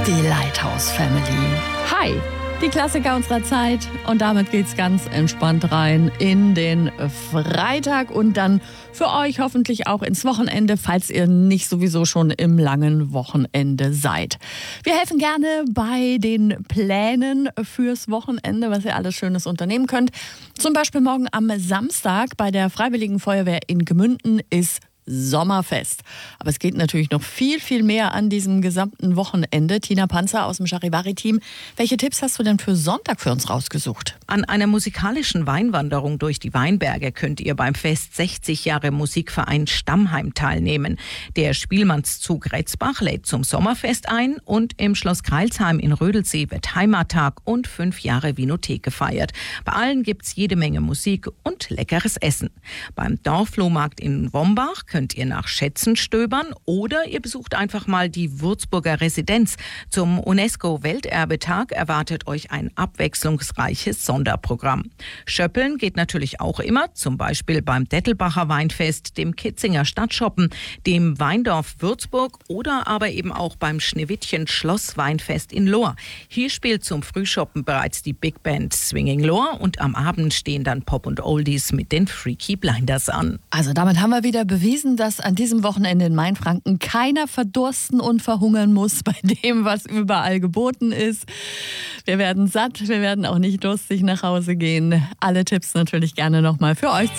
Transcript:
Die Lighthouse Family. Hi, die Klassiker unserer Zeit. Und damit geht's ganz entspannt rein in den Freitag und dann für euch hoffentlich auch ins Wochenende, falls ihr nicht sowieso schon im langen Wochenende seid. Wir helfen gerne bei den Plänen fürs Wochenende, was ihr alles Schönes unternehmen könnt. Zum Beispiel morgen am Samstag bei der Freiwilligen Feuerwehr in Gmünden ist Sommerfest. Aber es geht natürlich noch viel, viel mehr an diesem gesamten Wochenende. Tina Panzer aus dem Charivari-Team. Welche Tipps hast du denn für Sonntag für uns rausgesucht? An einer musikalischen Weinwanderung durch die Weinberge könnt ihr beim Fest 60 Jahre Musikverein Stammheim teilnehmen. Der Spielmannszug Retzbach lädt zum Sommerfest ein und im Schloss Greilsheim in Rödelsee wird Heimattag und 5 Jahre Winothek gefeiert. Bei allen gibt's jede Menge Musik und leckeres Essen. Beim Dorfflohmarkt in Wombach könnt ihr nach Schätzen stöbern oder ihr besucht einfach mal die Würzburger Residenz. Zum UNESCO-Welterbetag erwartet euch ein abwechslungsreiches Sonderprogramm. Schöppeln geht natürlich auch immer, zum Beispiel beim Dettelbacher Weinfest, dem Kitzinger Stadtschoppen, dem Weindorf Würzburg oder aber eben auch beim Schneewittchen Schlossweinfest in Lohr. Hier spielt zum Frühschoppen bereits die Big Band Swinging Lohr und am Abend stehen dann Pop und Oldies mit den Freaky Blinders an. Also damit haben wir wieder bewiesen, dass an diesem Wochenende in Mainfranken keiner verdursten und verhungern muss bei dem, was überall geboten ist. Wir werden satt, wir werden auch nicht durstig nach Hause gehen. Alle Tipps natürlich gerne nochmal für euch.